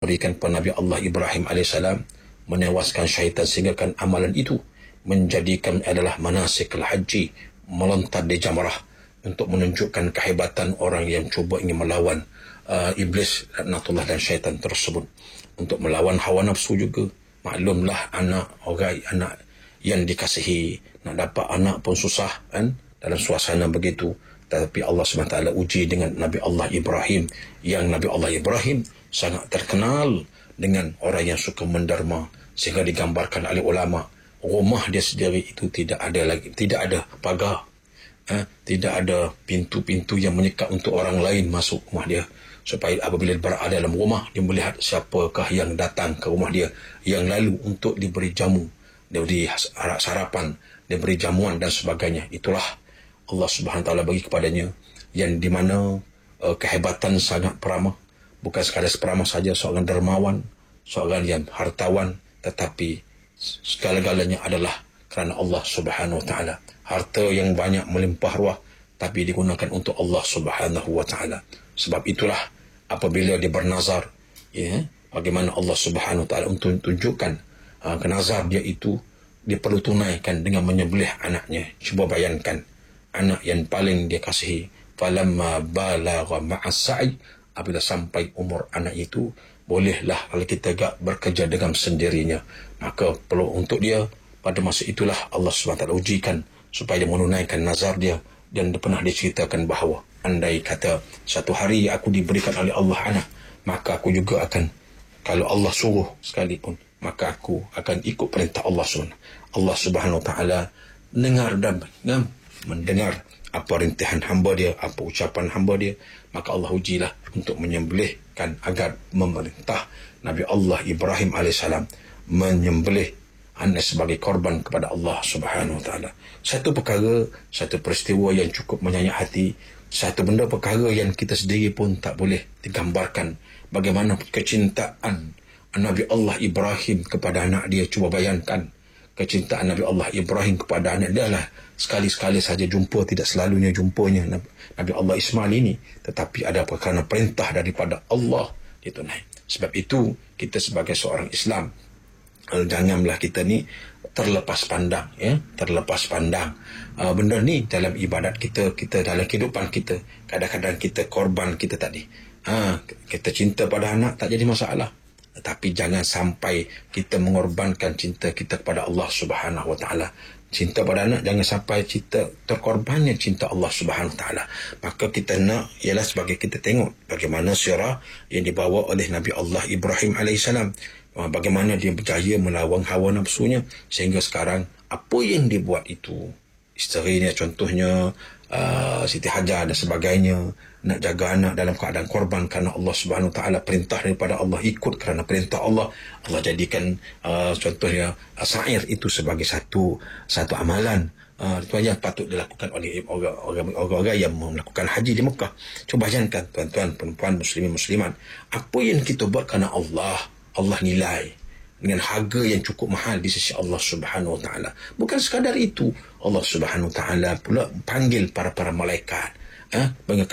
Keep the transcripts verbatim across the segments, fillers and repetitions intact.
diberikan kepada Nabi Allah Ibrahim alaihissalam, menewaskan syaitan sehingga kan amalan itu menjadikan adalah manasikul haji, melontar di jamrah, untuk menunjukkan kehebatan orang yang cuba ingin melawan uh, iblis, laknatullah, dan syaitan tersebut, untuk melawan hawa nafsu juga. Maklumlah anak orang anak yang dikasihi, nak dapat anak pun susah kan, dalam suasana begitu. Tapi Allah subhanahu wa taala uji dengan Nabi Allah Ibrahim, yang Nabi Allah Ibrahim sangat terkenal dengan orang yang suka menderma, sehingga digambarkan oleh ulama, rumah dia sendiri itu tidak ada lagi, tidak ada pagar, eh, tidak ada pintu-pintu yang menyekat untuk orang lain masuk rumah dia, supaya apabila berada dalam rumah, dia melihat siapakah yang datang ke rumah dia, yang lalu untuk diberi jamu, diberi sarapan, diberi jamuan dan sebagainya. Itulah Allah Subhanahu Wa Taala bagi kepadanya, yang di mana uh, kehebatan sangat peramah, bukan sekadar peramah saja, seorang dermawan, seorang yang hartawan, tetapi segala-galanya adalah kerana Allah Subhanahu Wa Taala. Harta yang banyak melimpah ruah, tapi digunakan untuk Allah Subhanahu Wa Taala. Sebab itulah apabila dia bernazar, ya, bagaimana Allah Subhanahu Wa Taala untuk tunjukkan uh, kenazar dia itu, dia perlu tunaikan dengan menyembelih anaknya. Cuba bayangkan, anak yang paling dia kasihi, falamma balagha ma'as sa'i, apabila sampai umur anak itu, bolehlah kalau kita agak bekerja dengan sendirinya, maka perlu untuk dia pada masa itulah Allah subhanahu wa taala ujikan supaya dia menunaikan nazar dia. Dan pernah diceritakan bahawa andai kata satu hari aku diberikan oleh Allah anak, maka aku juga akan, kalau Allah suruh sekalipun, maka aku akan ikut perintah Allah subhanahu Allah subhanahu wa taala. Dengar dan mendengar apa rintihan hamba dia, apa ucapan hamba dia, maka Allah ujilah untuk menyembelihkan agar memerintah Nabi Allah Ibrahim alaihissalam menyembelih anak sebagai korban kepada Allah Subhanahu Wa Taala. Satu perkara, satu peristiwa yang cukup menyenyak hati, satu benda perkara yang kita sendiri pun tak boleh digambarkan bagaimana kecintaan Nabi Allah Ibrahim kepada anak dia. Cuba bayangkan kecintaan Nabi Allah Ibrahim kepada anak dia lah sekali-sekali saja jumpa, tidak selalunya jumpanya Nabi Allah Ismail ini, tetapi ada kerana perintah daripada Allah ditunai. Sebab itu kita sebagai seorang Islam, janganlah kita ni terlepas pandang, ya, terlepas pandang uh, benda ni dalam ibadat kita, kita dalam kehidupan kita. Kadang-kadang kita korban kita tadi, ha, kita cinta pada anak tak jadi masalah, tetapi jangan sampai kita mengorbankan cinta kita kepada Allah Subhanahu Wa Taala. Cinta pada anak jangan sampai cinta terkorbannya cinta Allah Subhanahu Wa Taala. Maka kita nak ialah sebagai kita tengok bagaimana sirah yang dibawa oleh Nabi Allah Ibrahim alaihissalam, bagaimana dia berjaya melawan hawa nafsunya, sehingga sekarang apa yang dibuat itu, isterinya contohnya uh, Siti Hajar dan sebagainya, nak jaga anak dalam keadaan korban kerana Allah Subhanahu Wa Taala, perintah daripada Allah, ikut kerana perintah Allah. Allah jadikan uh, contohnya uh, syair itu sebagai satu satu amalan uh, itu yang patut dilakukan oleh orang-orang yang melakukan haji di Mekah. Cuba bayangkan tuan-tuan, perempuan, muslimin, muslimat, apa yang kita buat kerana Allah, Allah nilai dengan harga yang cukup mahal di sisi Allah Subhanahu Wa Taala. Bukan sekadar itu, Allah Subhanahu Wa Taala pula panggil para-para malaikat, eh,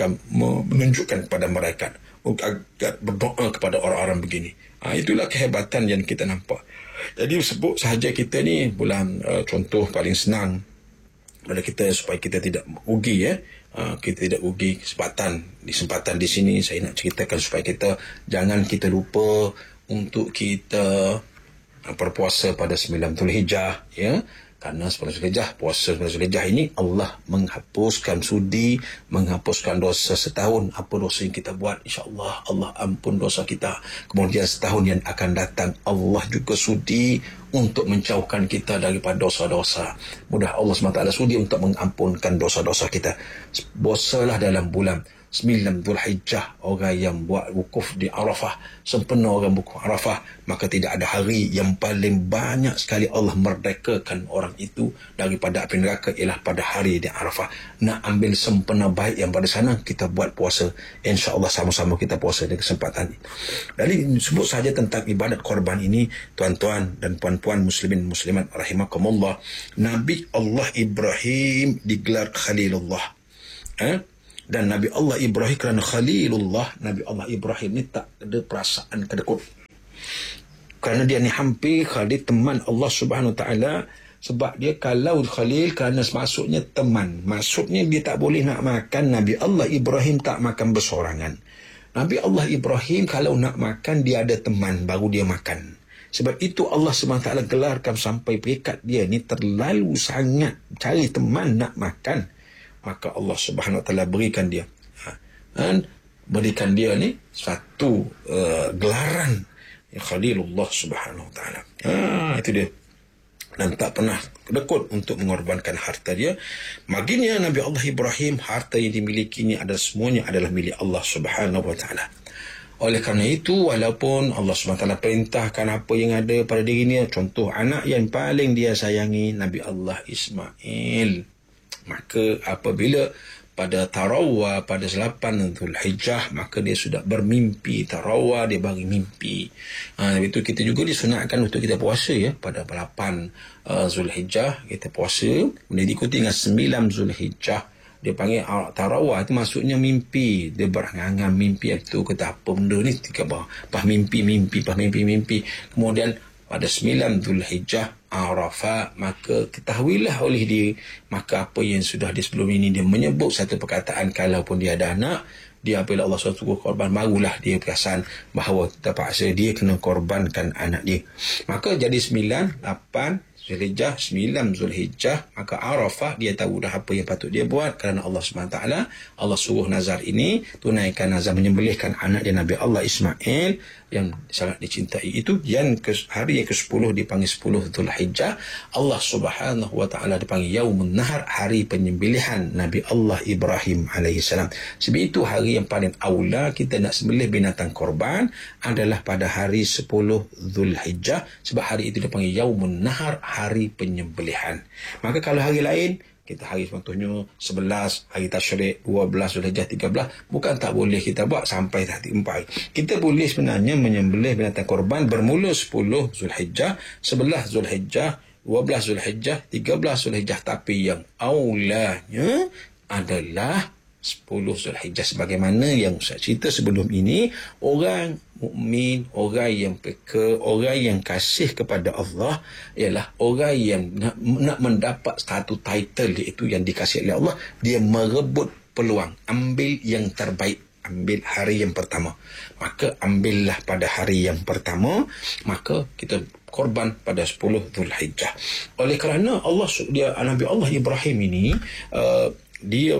menunjukkan kepada malaikat agar berdoa kepada orang-orang begini. Ha, itulah kehebatan yang kita nampak. Jadi sebut sahaja kita ni bulan uh, contoh paling senang pada kita supaya kita tidak rugi, ya. Uh, kita tidak rugi kesempatan di kesempatan di sini saya nak ceritakan supaya kita jangan kita lupa untuk kita berpuasa pada sembilan Zulhijjah, ya. Karena sembilan Zulhijjah, puasa sembilan Zulhijjah ini Allah menghapuskan sudi, menghapuskan dosa setahun. Apa dosa yang kita buat, insya-Allah Allah ampun dosa kita. Kemudian setahun yang akan datang Allah juga sudi untuk menjauhkan kita daripada dosa-dosa. Mudah Allah subhanahu wa taala sudi untuk mengampunkan dosa-dosa kita. Puasalah dalam bulan sembilan Zulhijjah, orang yang buat wukuf di Arafah, sempena orang wukuf Arafah, maka tidak ada hari yang paling banyak sekali Allah merdekakan orang itu daripada api neraka ialah pada hari di Arafah. Nak ambil sempena baik yang pada sana, kita buat puasa. InsyaAllah sama-sama kita puasa di kesempatan ini. Jadi sebut saja tentang ibadat korban ini, tuan-tuan dan puan-puan, muslimin muslimat rahimakumullah, Nabi Allah Ibrahim digelar Khalilullah, eh? Dan Nabi Allah Ibrahim kerana Khalilullah, Nabi Allah Ibrahim ni tak ada perasaan kedekut. kerana dia ni hampir Khalil teman Allah Subhanahu Wa Taala. Sebab dia kalau Khalil kerana maksudnya teman, maksudnya dia tak boleh nak makan. Nabi Allah Ibrahim tak makan bersorangan. Nabi Allah Ibrahim kalau nak makan dia ada teman baru dia makan. Sebab itu Allah subhanahu wa taala gelarkan sampai peringkat dia ni terlalu sangat cari teman nak makan. Maka Allah subhanahu wa taala berikan dia ha, kan? Berikan dia ni satu uh, gelaran ya, Khalilullah subhanahu wa taala. Ha, itu dia. Dan tak pernah dekut untuk mengorbankan harta dia. Baginya Nabi Allah Ibrahim, harta yang dimilikinya adalah semuanya adalah milik Allah Subhanahu Wa Taala. Oleh kerana itu, walaupun Allah Subhanahu Wa Taala perintahkan apa yang ada pada dirinya, contoh anak yang paling dia sayangi Nabi Allah Ismail, maka apabila pada tarawah pada lapan Zulhijjah, maka dia sudah bermimpi tarawah, dia bagi mimpi. Ha, itu kita juga disunatkan untuk kita puasa ya pada lapan uh, Zulhijjah kita puasa, kemudian diikuti dengan sembilan Zulhijjah. Dia panggil uh, tarawah itu maksudnya mimpi. Dia berangan-angan mimpi itu kata apa benda ni tiga bah, bah mimpi mimpi bah mimpi mimpi. Kemudian pada sembilan Zulhijjah Arafah, maka ketahuilah oleh dia, maka apa yang sudah di sebelum ini dia menyebut satu perkataan, kalaupun dia ada anak, dia apabila Allah suruh korban, barulah dia perasan bahawa terpaksa dia kena korbankan anak dia. Maka jadi sembilan, lapan Zulhijjah, sembilan Zulhijjah, maka Arafah dia tahu dah apa yang patut dia buat kerana Allah subhanahu wa taala Allah suruh nazar ini, tunaikan nazar menyembelihkan anak dia Nabi Allah Ismail yang sangat dicintai itu. Yang ke, hari yang ke sepuluh dipanggil sepuluh Zulhijjah. Allah subhanahu wa ta'ala dipanggil Yaumun Nahar, hari penyembelihan Nabi Allah Ibrahim alaihissalam. Sebab itu hari yang paling aula kita nak sembelih binatang korban adalah pada hari sepuluh Zulhijjah. Sebab hari itu dipanggil Yaumun Nahar, hari penyembelihan. Maka kalau hari lain, kita hari contohnya sebelas, hari tasyrik, dua belas Zulhijjah, tiga belas, bukan tak boleh kita buat sampai hari empat. Kita boleh sebenarnya menyembelih binatang korban bermula sepuluh Zulhijjah, sebelas Zulhijjah, dua belas Zulhijjah, tiga belas Zulhijjah. Tapi yang aulanya adalah sepuluh Zulhijjah. Sebagaimana yang Ustaz cerita sebelum ini, orang mukmin, orang yang peka, orang yang kasih kepada Allah ialah orang yang nak, nak mendapat satu title, iaitu yang dikasih oleh Allah. Dia merebut peluang, ambil yang terbaik, ambil hari yang pertama. Maka ambillah pada hari yang pertama, maka kita korban pada sepuluh Zulhijjah. Oleh kerana Allah dia Nabi Allah Ibrahim ini uh, dia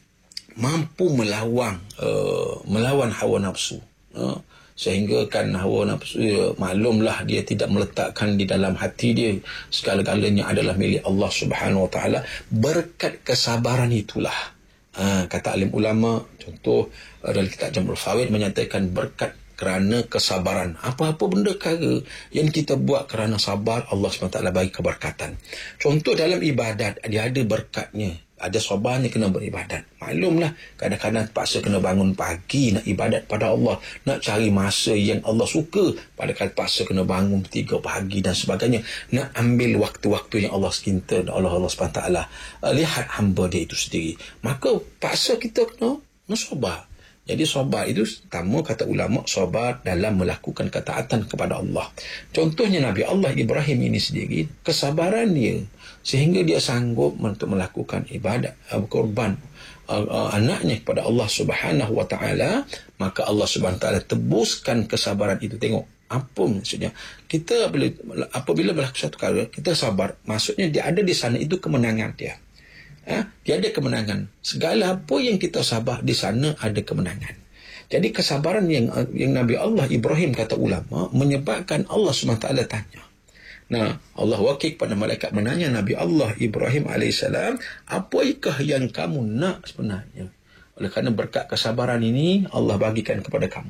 mampu melawan uh, melawan hawa nafsu, uh, sehingga kan hawa nafsu ya, maklumlah dia tidak meletakkan di dalam hati dia segala-galanya adalah milik Allah Subhanahu Wa Taala. Berkat kesabaran itulah, uh, kata alim ulama, contoh uh, dalam kitab Jamul Fawaid menyatakan berkat kerana kesabaran. Apa-apa benda perkara yang kita buat kerana sabar, Allah subhanahu wa taala bagi keberkatan. Contoh dalam ibadat, dia ada berkatnya. Ada sabarnya kena beribadat. Maklumlah, kadang-kadang terpaksa kena bangun pagi nak ibadat pada Allah, nak cari masa yang Allah suka. Pada kali terpaksa kena bangun tiga pagi dan sebagainya, nak ambil waktu-waktu yang Allah cinta oleh Allah subhanahu wa taala. Lihat hamba dia itu sendiri. Maka paksa kita kena, kena sabar. Jadi sabar itu pertama kata ulama, sabar dalam melakukan ketaatan kepada Allah. Contohnya Nabi Allah Ibrahim ini sendiri, kesabaran dia sehingga dia sanggup untuk melakukan ibadat uh, korban uh, uh, anaknya kepada Allah Subhanahu Wa Taala. Maka Allah Subhanahu Wa Taala tebuskan kesabaran itu. Tengok apa maksudnya, kita apabila, apabila berlaku satu perkara kita sabar, maksudnya dia ada di sana, itu kemenangan dia. Ha? Dia ada kemenangan. Segala apa yang kita sabar, di sana ada kemenangan. Jadi kesabaran yang yang Nabi Allah Ibrahim, kata ulama, menyebabkan Allah subhanahu wa taala tanya. Nah, Allah wakil pada malaikat menanya Nabi Allah Ibrahim alaihissalam, apakah yang kamu nak sebenarnya? Oleh kerana berkat kesabaran ini, Allah bagikan kepada kamu.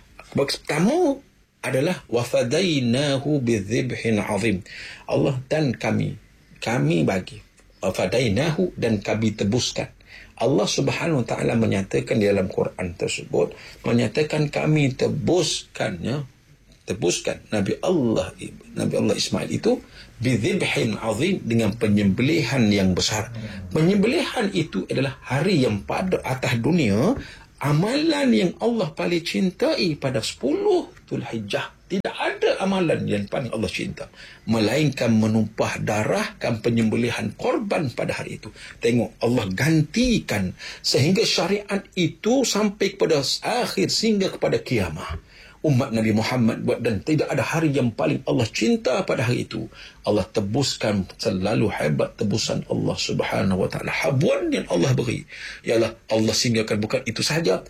Pertama adalah wafadainahu bidzibhin azim. Allah dan kami, kami bagi fadainahu, dan kami tebuskan. Allah subhanahu wa ta'ala menyatakan di dalam Quran tersebut, menyatakan kami tebuskannya, tebuskan Nabi Allah Nabi Allah Ismail itu bidzibhin azim, dengan penyembelihan yang besar. Penyembelihan itu adalah hari yang pada atas dunia, amalan yang Allah paling cintai pada sepuluh Zulhijjah. Tidak ada ada amalan yang paling Allah cinta, melainkan menumpah darah kan penyembelihan korban pada hari itu. Tengok, Allah gantikan sehingga syariat itu sampai kepada akhir, sehingga kepada kiamat. Umat Nabi Muhammad buat, dan tidak ada hari yang paling Allah cinta pada hari itu. Allah tebuskan, selalu hebat tebusan Allah Subhanahu wa taala. Habuan yang Allah beri ialah Allah singgahkan bukan itu sahaja,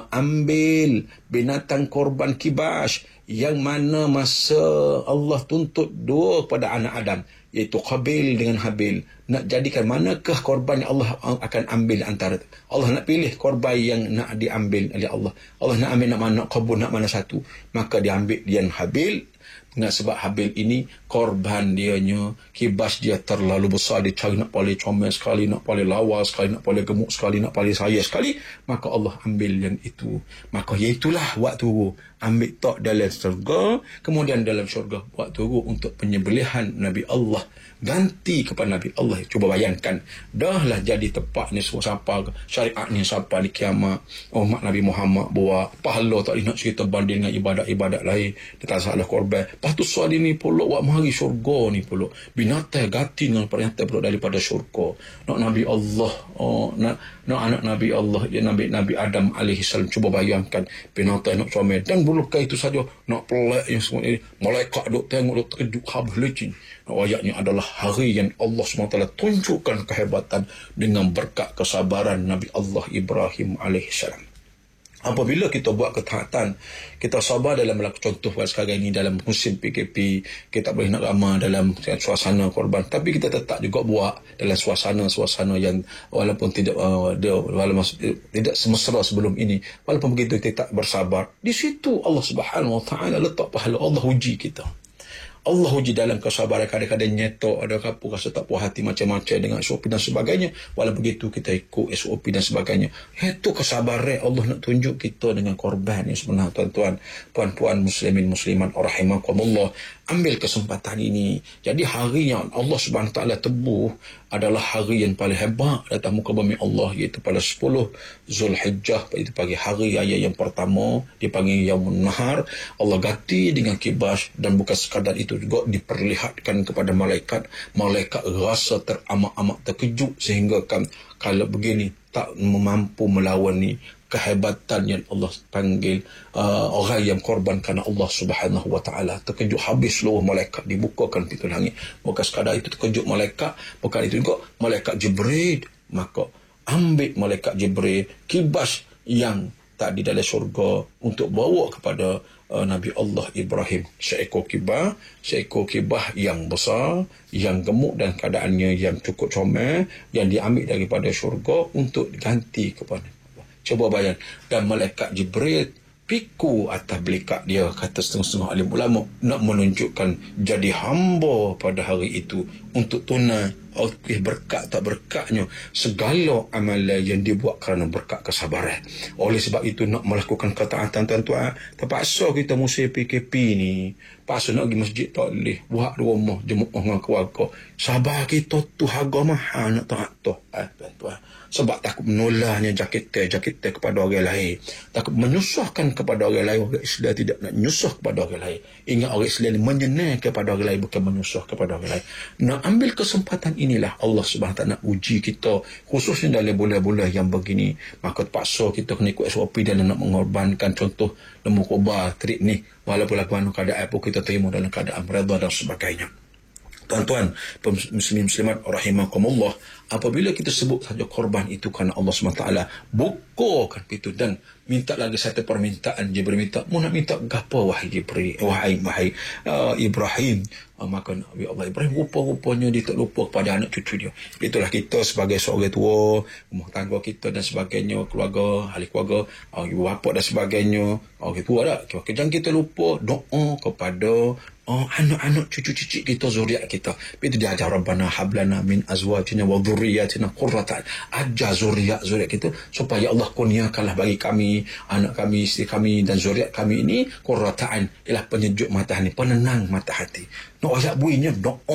mengambil binatang korban kibas yang mana masa Allah tuntut dua pada anak Adam, iaitu Qabil dengan Habil. Nak jadikan manakah korban yang Allah akan ambil antara itu. Allah nak pilih korban yang nak diambil oleh Allah. Allah nak ambil nak mana, nak kabul nak mana satu. Maka diambil yang Habil. Nah, sebab Habil ini korban dianya, kibas dia terlalu besar, dia cari nak paling comel sekali, nak paling lawa sekali, nak paling gemuk sekali, nak paling saya sekali, maka Allah ambil yang itu. Maka iaitulah waktu ambil tak dalam syurga, kemudian dalam syurga waktu untuk penyembelihan Nabi Allah, ganti kepada Nabi Allah. Cuba bayangkan, dahlah jadi tepat ni semua sampai syariat ni sampai di kiamat. Umat Nabi Muhammad buat pahala tak nak cerita banding dengan ibadat-ibadat lain, dia tak salah korban. Lepas tu soal ini pula wak mahari syurga ni pula, binatang ganti dengan perintah pula daripada syurga. Nak Nabi Allah, oh, nak, nak anak Nabi Allah, ya Nabi Nabi Adam alaihi salam. Cuba bayangkan, binatang nak comel, dan bukan itu saja, nak pelak yang semua ini, malaikat duk tengok, duk terkejut, habis lecin. Ayatnya adalah hari yang Allah subhanahu wa taala tunjukkan kehebatan dengan berkat kesabaran Nabi Allah Ibrahim alaihi salam. Apabila kita buat ketaatan, kita sabar dalam melakukan, contoh sekarang ini dalam musim P K P, kita boleh nak ramah dalam suasana korban, tapi kita tetap juga buat dalam suasana-suasana yang walaupun tidak uh, dia walaupun tidak semesra sebelum ini, walaupun begitu kita tak bersabar. Di situ Allah Subhanahu wa taala letak pahala, Allah uji kita. Allah uji dalam kesabaran. Kadang-kadang nyetok, ada apa rasa tak puas hati macam-macam dengan S O P dan sebagainya. Walau begitu kita ikut S O P dan sebagainya. Itu kesabaran Allah nak tunjuk kita dengan korban yang sebenar, tuan-tuan, puan-puan muslimin muslimat rahimakumullah. Ambil kesempatan ini. Jadi hari yang Allah Subhanahu taala tebuh adalah hari yang paling hebat datang muka bumi Allah, iaitu pada sepuluh Zulhijjah, itu pagi hari raya yang pertama dipanggil Yaumun Nahar. Allah ganti dengan kibas, dan bukan sekadar itu juga diperlihatkan kepada malaikat. Malaikat rasa teramat-amat terkejut sehingga kan kalau begini tak mampu melawan ni kehebatan yang Allah panggil uh, orang yang korban kerana Allah Subhanahu wa taala. Terkejut habis seluruh malaikat, dibukakan pintu langit. Bukan sekadar itu terkejut malaikat, bukan itu juga malaikat Jibril. Maka ambil malaikat Jibril kibas yang tak di dalam syurga untuk bawa kepada uh, Nabi Allah Ibrahim. Seekor kibah, seekor kibah yang besar, yang gemuk dan keadaannya yang cukup comel, yang diambil daripada syurga untuk diganti kepada. Cuba bayang, dan malaikat Jibril piku atas belikat dia, kata setengah-setengah alim ulama, nak menunjukkan jadi hamba pada hari itu untuk tunai oleh berkat tak berkatnya segala amalan yang dibuat kerana berkat kesabaran. Oleh sebab itu nak melakukan ketaatan, tuan-tuan, terpaksa kita musim P K P ni, paksa nak pergi masjid tak boleh, buat di rumah jemaah dengan keluarga. Sabar kita tu harga mahal nak taat tu, eh, tuan-tuan. Sebab takut menolahnya jakit-jakit kepada orang lain, takut menyusahkan kepada orang lain. Orang Islam tidak nak nyusah kepada orang lain. Ingat, orang Islam menyenang kepada orang lain, bukan menyusah kepada orang lain. Nak ambil kesempatan inilah Allah Subhanahu wa taala nak uji kita, khususnya dalam bulan-bulan yang begini. Maka terpaksa kita kena ikut S O P dan nak mengorbankan, contoh lembu kurban trip ni, walaupun lakukan keadaan apa kita terima dalam keadaan redha dan sebagainya. Tuan-tuan, muslim muslimat rahimakumullah, apabila kita sebut saja korban itu kerana Allah subhanahu wa taala, bukakan pintu dan minta lagi satu permintaan. Jibril minta, mu nak minta gapo wahai Jibril, wahai wahai uh, Ibrahim. Uh, maka Nabi Allah Ibrahim rupa-rupanya dia tak lupa kepada anak cucu dia. Itulah kita sebagai seorang tua, rumah tangga kita dan sebagainya, keluarga, ahli keluarga, uh, ibu bapa dan sebagainya, orang tua dah. Jangan kita lupa doa kepada oh, anak-anak cucu-cucu kita, zuriat kita. Itu dia ajar, Rabbana hablana min azwajina wa dhurriyyatina qurrata. Ajar zuriat-zuriat kita supaya Allah kurniakanlah bagi kami, anak kami, isteri kami dan zuriat kami ini qurrataan, ialah penyejuk mata hati, penenang mata hati. Nak ayat bunyinya doa.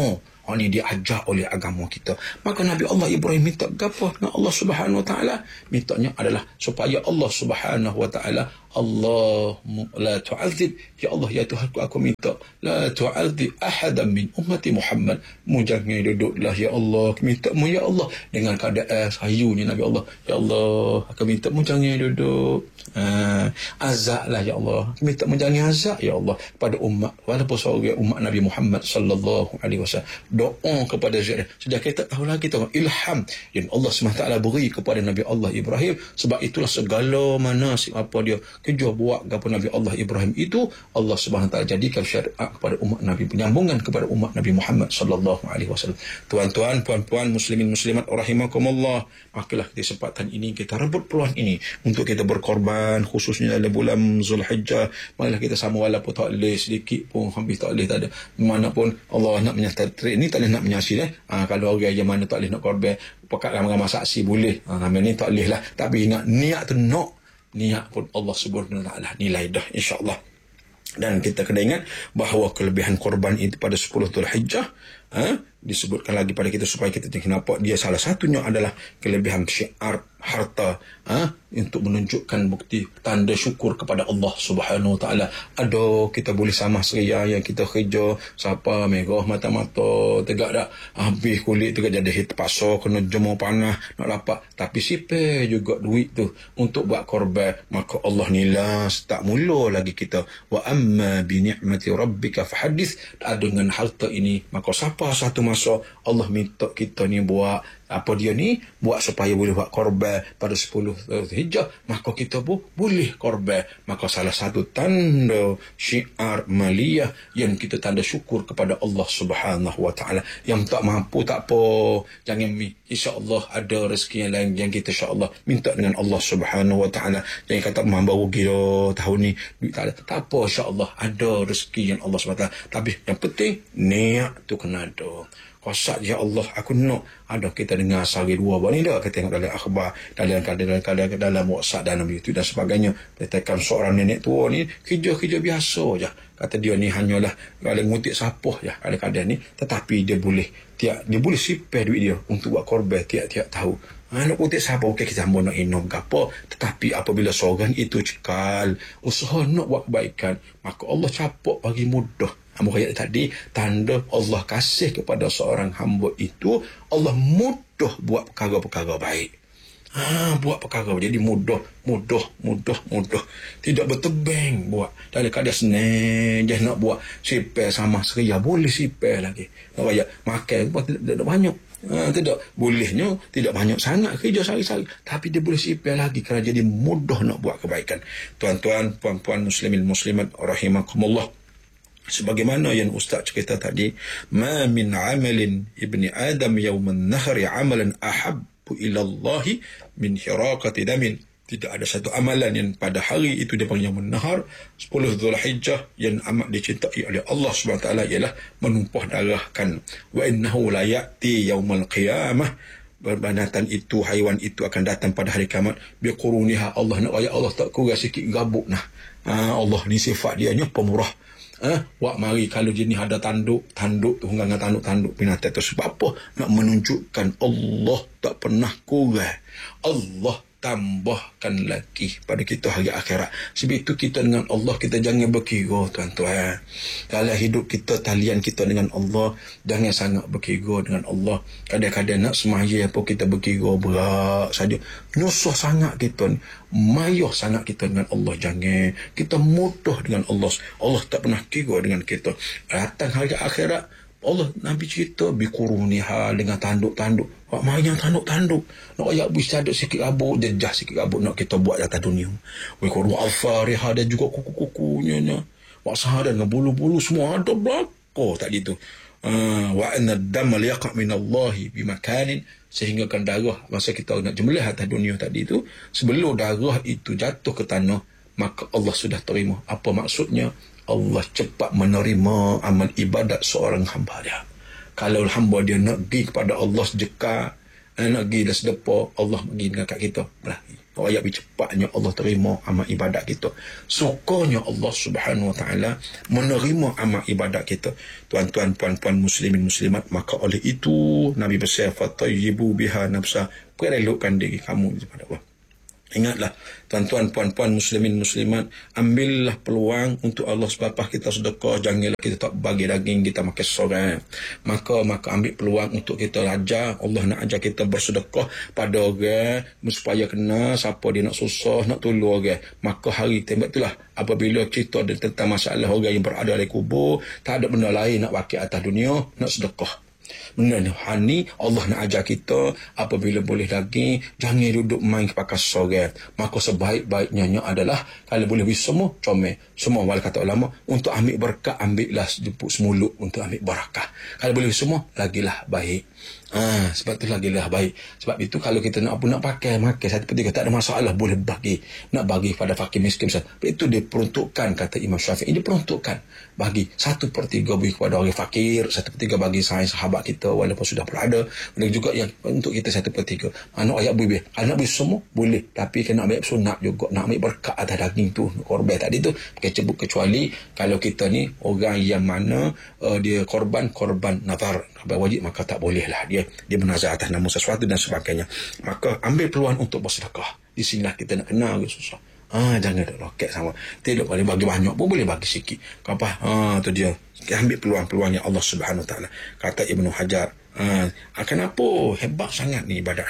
Oh, ni diajar oleh agama kita. Maka Nabi Allah Ibrahim minta apa dengan Allah Subhanahu Wa Taala? Mintanya adalah supaya Allah Subhanahu Wa Taala, Allah la tu'adzib, ya Allah ya Tuhan aku, aku minta la tu'adzib ahadan min ummati Muhammad, mu jangan duduklah ya Allah, minta mu ya Allah dengan keadaan sayunya Nabi Allah, ya Allah aku minta mu jangan duduk uh, azablah ya Allah, minta mu jangan azab ya Allah pada umat, walaupun seorang umat Nabi Muhammad sallallahu alaihi wasallam. Doa kepada Zaidah, sudah kita tahu lagi tahu ilham yang Allah Subhanahu Wa Taala beri kepada Nabi Allah Ibrahim. Sebab itulah segala manasik apa dia kerja buat kepada Nabi Allah Ibrahim itu, Allah Subhanahu Wa Taala jadikan syariat kepada umat Nabi, penyambungan kepada umat Nabi Muhammad sallallahu alaihi wasallam. Tuan-tuan, puan-puan, muslimin muslimat rahimakumullah, makilah kesempatan ini kita rebut peluang ini untuk kita berkorban, khususnya dalam bulan Zulhijjah. Marilah kita sama, walaupun tak boleh sedikit pun, hampir tak boleh, tak ada mana pun Allah nak menyertai ini, tak boleh nak menyaksi eh. Ha, kalau orang yang mana tak boleh nak korban, pekat ramai-ramai saksi boleh. Ha, ramai ni tak boleh lah. Tapi ingat niat tu nak, niat pun Allah Subhanahu Wa Taala nilai dah, insya-Allah. Dan kita kena ingat bahawa kelebihan korban itu pada sepuluh Zulhijjah, ha, disebutkan lagi pada kita supaya kita nampak dia salah satunya adalah kelebihan syiar harta, ha, untuk menunjukkan bukti tanda syukur kepada Allah Subhanahu Wa Taala. Aduh, kita boleh sama seria yang kita kerja, siapa merah mata-mata tegak dak, habis kulit tegak jadi hit pasar, kena jemur panah nak dapat, tapi sipir juga duit tu untuk buat korban. Maka Allah nilai tak mula lagi kita, wa amma bi ni'mati rabbika fahaddits, dengan harta ini maka siapa satu masa Allah minta kita ni buat apa dia ni, buat supaya boleh buat korban pada sepuluh Zulhijjah, maka kita pun boleh korban. Maka salah satu tanda syiar maliyah yang kita tanda syukur kepada Allah Subhanahu Wa Taala. Yang tak mampu tak apa, jangan insya-Allah ada rezeki yang lain yang kita insya-Allah minta dengan Allah Subhanahu Wa Taala. Jangan kata mampu gila tahun ni duit tak ada, tak apa, insya-Allah ada rezeki yang Allah Subhanahu Wa Taala. Tapi yang penting niat tu kena ada. Kuasa ya Allah aku nak ada, kita dengar sehari dua baru ni dah kita tengok dalam akhbar, dalam dalam dalam dalam WhatsApp dan YouTube dan sebagainya, katakan seorang nenek tua ni kerja-kerja biasa je, kata dia ni hanyalah kalau ngutik sapuh je kadang-kadang ni, tetapi dia boleh tiap dia boleh sipir duit dia untuk buat korban tiap-tiap tahu. Ha, nak ngutik sapuh okey, kita hamba nak inum ke apa, tetapi apabila seorang itu cekal usaha nak buat kebaikan, maka Allah capak bagi mudah. Hamba ayat tadi, tanda Allah kasih kepada seorang hamba itu, Allah mudah buat perkara-perkara baik. Ha, buat perkara jadi mudah, mudah, mudah, mudah. Tidak bertebing buat. Dalam keadaan senang je nak buat sipir sama seria, boleh sipir lagi. Nak bayar makan tidak, tidak banyak. Ha, tidak bolehnya, tidak banyak sangat kerja sehari-hari, tapi dia boleh sipir lagi kerana jadi mudah nak buat kebaikan. Tuan-tuan, puan-puan, muslimin muslimat rahimakumullah, sebagaimana yang ustaz cerita tadi, ma min amalin ibni adam yawman nahri amalan ahabbu ila Allah min hiraqati damin. Tidak ada satu amalan yang pada hari itu dia panggil yamun nahar sepuluh Zulhijjah yang amat dicintai oleh Allah Subhanahu Wa Taala ialah menumpah darahkan. Wa innahu la ya'ti yaumal qiyamah, binatang itu, haiwan itu akan datang pada hari kiamat biquruniha. Allah nak ayat Allah tak kurang sikit gabuk nah. Ha, Allah ni sifat dia nya pemurah. Ha, wak mari kalau jenis ada tanduk, tanduk tu hanggang tanduk-tanduk binatang tu. Sebab apa? Nak menunjukkan Allah tak pernah kurang. Allah tambahkan lagi pada kita hari akhirat. Sebab itu kita dengan Allah, kita jangan berkira tuan-tuan. Dalam hidup kita, talian kita dengan Allah, jangan sangat berkira dengan Allah. Kadang-kadang nak semaya apa kita berkira berat saja. Nyusah sangat kita ni. Mayah sangat kita dengan Allah. Jangan. Kita mudah dengan Allah. Allah tak pernah kira dengan kita. Datang hari akhirat, Allah Nabi cerita biquruniha dengan tanduk-tanduk. Wak mai yang tanduk-tanduk. Nak ayak bisa ada sikit rabuk, jejah sikit rabuk nak kita buat atas dunia. Biquru al-fariha dan juga kuku-kukunya nya. Wak sahada dengan bulu-bulu semua ada belaka tadi tu. Uh, wa anna ad-dam liyaqa min Allah bi makanin, sehingga kan darah masa kita nak jembelah atas dunia tadi tu, sebelum darah itu jatuh ke tanah, maka Allah sudah terima. Apa maksudnya? Allah cepat menerima amal ibadat seorang hamba dia. Kalau hamba dia nak pergi kepada Allah sejekar, nak pergi dah sedepah, Allah bagi dengan kat kita. Berakhir. Ayat cepatnya Allah terima amal ibadat kita. Sukanya Allah Subhanahu Wa Taala menerima amal ibadat kita. Tuan-tuan, puan-puan, muslimin, muslimat, maka oleh itu Nabi bersabda, "Fatayyibu biha nafsa." Perelokkan diri kamu kepada Allah. Ingatlah, tuan-tuan, puan-puan, muslimin, muslimat, ambillah peluang untuk Allah sebab kita sedekah. Janganlah kita tak bagi daging, kita makan seorang. Maka maka ambil peluang untuk kita ajar. Allah nak ajar kita bersedekah pada orang supaya kena siapa dia nak susah, nak tolong orang. Maka hari tembak itulah apabila cerita tentang masalah orang yang berada di kubur, tak ada benda lain nak pakai atas dunia, nak sedekah. Benda ni Allah nak ajar kita, apabila boleh daging, jangan duduk main pakai sorang. Maka sebaik-baiknya adalah kalau boleh bisa semua comel. Semua wala kata ulama, untuk ambil berkat ambillah jemput semuluk untuk ambil barakah. Kalau boleh semua lagilah baik. Ah, sebab tu lagilah baik. Sebab itu kalau kita nak apa nak pakai makan satu per tiga tak ada masalah, boleh bagi. Nak bagi pada fakir miskin misalnya. Itu diperuntukkan, kata Imam Syafi'i, diperuntukkan bagi satu per tiga bagi kepada orang fakir, satu per tiga bagi sahabat kita walaupun sudah berada, dan juga yang untuk kita satu per tiga. Mana ayat boleh, kalau nak beri semua boleh, tapi kena ambil sunat juga, nak ambil berkat atas daging tu, korban tadi tu kecebut, kecuali kalau kita ni orang yang mana uh, dia korban korban nazar wajib, maka tak boleh lah dia dia menazar atas nama sesuatu dan sebagainya. Maka ambil peluang untuk bersedekah. Di sinilah kita nak kenal ke susah. Ah, jangan ada roket sama. Tidak boleh bagi banyak pun boleh bagi sikit. Apa? Ah, tu dia. Ambil peluang-peluang yang Allah Subhanahu Wa Taala. Kata Ibnu Hajar, ah, kenapa hebat sangat ni ibadat?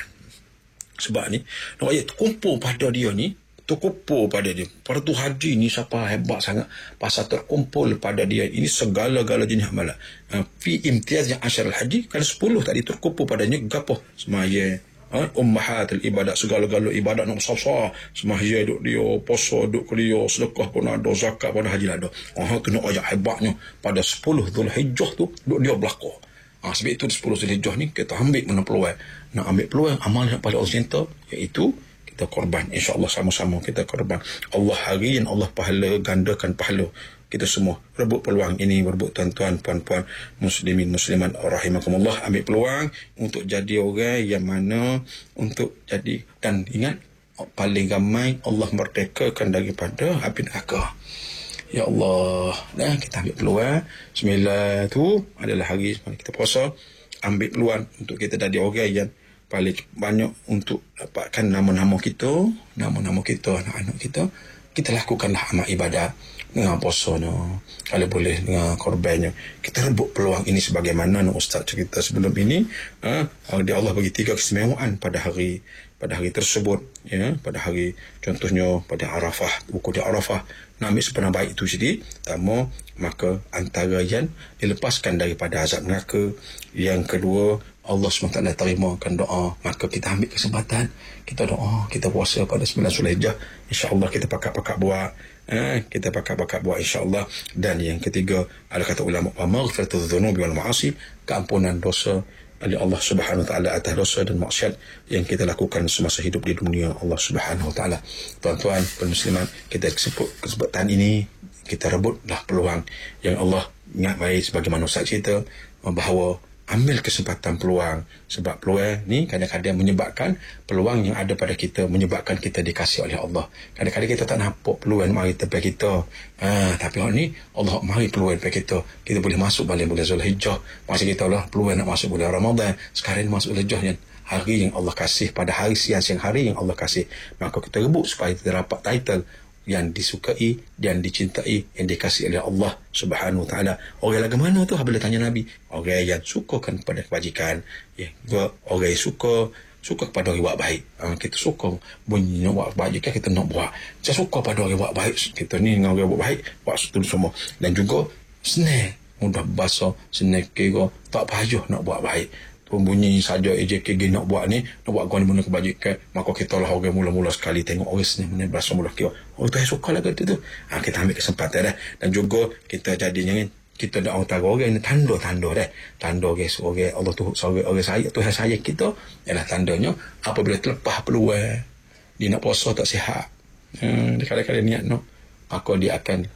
Sebab ni, nak ayat terkumpul pada dia ni, terkumpul pada dia. Fardu haji ni siapa hebat sangat pasal terkumpul pada dia ini segala-gala jenis amalan. Uh, fi imtiaz yang asyar al-haji, kalau sepuluh tadi terkumpul padanya gapo? Semaya, uh, ummahatul ibadat, segala-gala ibadat nak besar-besar. Semaya duk dia, puasa duk dia, sedekah pun ada, zakat pun ada, haji ada. Ah, tu nak ayat hebatnya pada sepuluh Zulhijjah tu duk dia berlaku. Ah, sebab itu sepuluh Zulhijjah ni kita ambil mana peluang. Nak ambil peluang amal yang paling Allah cinta, iaitu kita korban. InsyaAllah sama-sama kita korban. Allah hari yang Allah pahala, gandakan pahala kita semua. Rebut peluang ini, rebut tuan-tuan, puan-puan, muslimin, muslimat, rahimakumullah. Ambil peluang untuk jadi orang yang mana untuk jadi, dan ingat, paling ramai Allah merdekakan daripada api neraka. Ya Allah, nah, kita ambil peluang. Sembilan tu adalah hari mana kita puasa. Ambil peluang untuk kita jadi orang yang paling banyak untuk dapatkan nama-nama kita, nama-nama kita, anak-anak kita. Kita lakukanlah amal ibadat dengan puasa, no. Kalau boleh dengan korbannya. Kita rebut peluang ini sebagaimana no, Ustaz cerita sebelum ini. Ha, dia Allah bagi tiga keistimewaan pada hari pada hari tersebut, ya, pada hari contohnya pada Arafah, buku di Arafah. Nak ambil sepenuh baik itu jadi pertama, maka antara yang dilepaskan daripada azab neraka. Yang kedua, Allah subhanahu wa taala terimakan doa, maka kita ambil kesempatan, kita doa, kita puasa pada sembilan Zulhijjah, insya-Allah kita pakat-pakat buat, eh, kita pakat-pakat buat insya-Allah. Dan yang ketiga, ada kata ulama, maghfiratul dzunubi wal ma'asi, keampunan dosa oleh Allah Subhanahu wa taala atas dosa dan maksiat yang kita lakukan semasa hidup di dunia Allah Subhanahu wa taala. Tuan-tuan dan muslimat, kita kesempatan ini kita rebutlah peluang yang Allah ingat baik sebagaimana Ustaz cerita bahawa ambil kesempatan peluang, sebab peluang ni kadang-kadang menyebabkan peluang yang ada pada kita menyebabkan kita dikasihi oleh Allah. Kadang-kadang kita tak nampak peluang mari tepi kita, ha, tapi hari ni Allah mari peluang tepi kita, kita boleh masuk balik bulan Zulhijjah. Masa kita lah peluang nak masuk bulan Ramadan, sekarang masuk Zulhijjah, hari yang Allah kasih, pada hari siang-siang hari yang Allah kasih, maka kita rebut supaya kita dapat title yang disukai dan dicintai, yang dikasihi oleh Allah Subhanahu wa taala. Orang lagu mana tu? Bila tanya Nabi, orang yang sukakan pada kebajikan, ya, orang yang suka suka kepada orang buat baik. Ha, kita suka bunyi nak buat baik, kita nak buat. Saya suka pada orang buat baik. Kita ni dengan orang buat baik, buat setul semua. Dan juga senang, mudah bahasa, senang kira, tak payah nak buat baik. Bunyi saja A J K G nak buat ni, nak buat kau ni benda kebajikan, maka kita lah orang mula-mula sekali tengok orang sini mana berasa mula kira, oh tu suka lah kata tu, ha, kita ambil kesempatan dah. Dan juga kita jadinya kita dah antara orang ni tanda-tanda dah, tanda orang orang Allah tu orang orang saya Tuhan sayang kita ialah tandanya apabila terlepas peluang dia nak puasa tak sihat, hmm, dia kadang-kadang niat nak, maka dia akan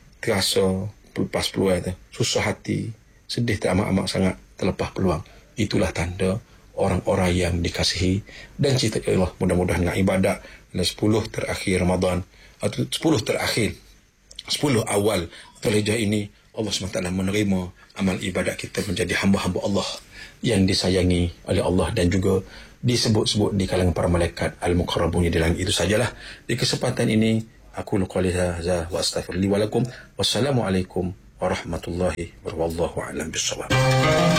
terasa lepas peluang tu susah hati, sedih tak amat-amat sangat terlepas peluang. Itulah tanda orang-orang yang dikasihi dan cinta Allah. Mudah-mudahan dengan ibadat dalam sepuluh terakhir Ramadan atau sepuluh terakhir, sepuluh awal Dzulhijjah ini, Allah subhanahu wa taala menerima amal ibadat kita menjadi hamba-hamba Allah yang disayangi oleh Allah dan juga disebut-sebut di kalangan para malaikat al-muqarrabun di langit. Itu sajalah di kesempatan ini aku qouli hadza wa astaghfirullahi wa lakum. Wassalamualaikum warahmatullahi wabarakatuh. Wallahu a'lam bissawab.